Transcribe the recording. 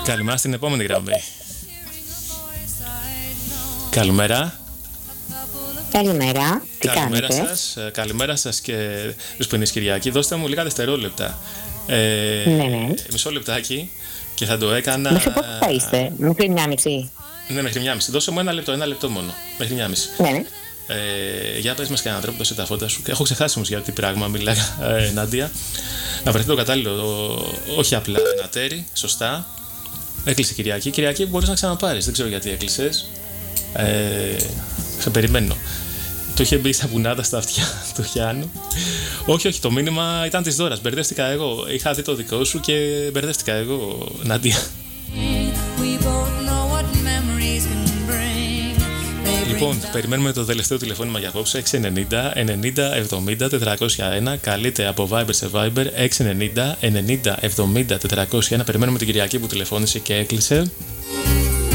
Καλημέρα στην επόμενη γραμμή. Καλημέρα. Καλημέρα. Τι Καλημέρα κάνετε? σας. Καλημέρα σας και τους που είναι Κυριακή. Δώστε μου λίγα δευτερόλεπτα. Ναι. Μισό λεπτάκι και θα το έκανα. Μέχρι πότε θα είστε? Μέχρι 1:30? Ναι, μέχρι 1:30. Δώσε μου ένα λεπτό μόνο. Μέχρι 1:30. Ναι. Για πες μας κανέναν τρόπο, δώσε τα φώτα σου. Έχω ξεχάσει όμως για τι πράγμα μιλάει, Νάντια. Να βρεθεί το κατάλληλο, όχι απλά ένα τέρι, σωστά. Έκλεισε Κυριακή. Κυριακή μπορείς να ξαναπάρεις. Δεν ξέρω γιατί έκλεισες. Σε περιμένω. Το είχε μπει στα πουνάτα στα αυτιά του Γιάννου. Όχι, το μήνυμα ήταν της Δώρας. Μπερδεύτηκα εγώ. Είχα δει το δικό σου και μπερδεύτηκα εγώ, Νάντια. Λοιπόν, περιμένουμε το τελευταίο τηλεφώνημα για απόψε. 690 90 70 401. Καλείτε από Viber σε Viber. 690 90 70 401. Περιμένουμε την Κυριακή που τηλεφώνησε και έκλεισε.